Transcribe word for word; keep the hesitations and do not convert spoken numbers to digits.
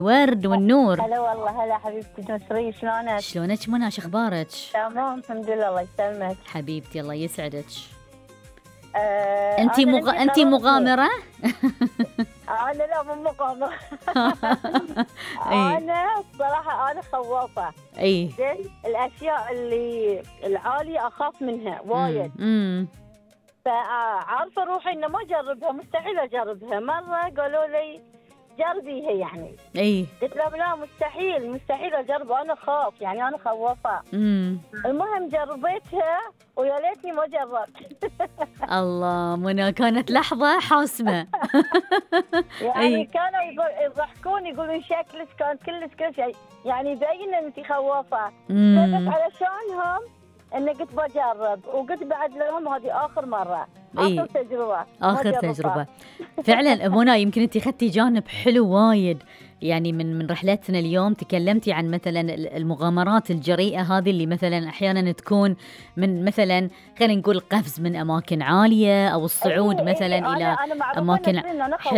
ورد والنور. هلا والله، هلا حبيبتي نسرين، شلونك؟ شلونك منى؟ شو اخبارك؟ تمام الحمد لله، الله يسلمك حبيبتي الله يسعدك. آه انتي أنا مغ... عندي انتي قرار مغامرة؟ انا لا مو مقامة. اي انا الصراحة انا خوافة. اي زين، الاشياء اللي العالية اخاف منها وايد. امم فعارفة روحي انه ما اجربها، مستحيل اجربها. مرة قالوا لي جربيها يعني، اي قلت لهم لا مستحيل مستحيل اجربها، انا خاف يعني، انا خوافة. امم المهم جربتها ويا ليتني ما جربت. الله منى، كانت لحظة حاسمة. يعني اي كانوا يقول- يضحكون يقولون شكلك كان كلش كل شيء يعني يبين ان انت خوافه. بس امم علشانهم اني قلت بجرب، وقلت بعد لهم هذه اخر مره، اي اخر تجربه ما آخر جربتها. تجربة فعلا. منى يمكن أنت خدتي جانب حلو وايد يعني من من رحلتنا اليوم. تكلمتي عن مثلا المغامرات الجريئة هذه اللي مثلا أحيانا تكون من مثلا خلينا نقول قفز من أماكن عالية أو الصعود إيه مثلا إيه إلى انا انا معروفه أماكن نسرين انا